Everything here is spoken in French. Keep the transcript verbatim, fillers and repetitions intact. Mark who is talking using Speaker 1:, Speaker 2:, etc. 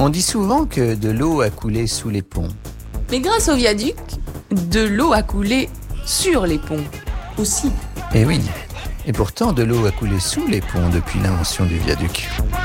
Speaker 1: On dit souvent que de l'eau a coulé sous les ponts.
Speaker 2: Mais grâce au viaduc, de l'eau a coulé sur les ponts aussi.
Speaker 1: Eh oui, et pourtant de l'eau a coulé sous les ponts depuis l'invention du viaduc.